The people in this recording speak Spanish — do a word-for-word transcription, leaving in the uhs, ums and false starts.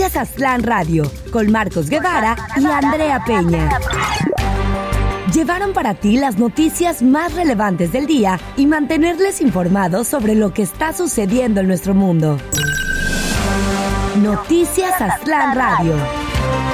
Aztlán Radio, con Marcos Guevara y Andrea Peña. Llevaron para ti las noticias más relevantes del día y mantenerles informados sobre lo que está sucediendo en nuestro mundo. Noticias Aztlán Radio.